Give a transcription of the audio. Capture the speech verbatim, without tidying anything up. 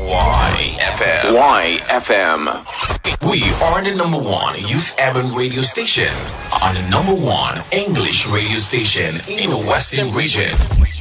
Y F M. Y F M. We are the number one youth urban radio station and the number one English radio station in the Western region.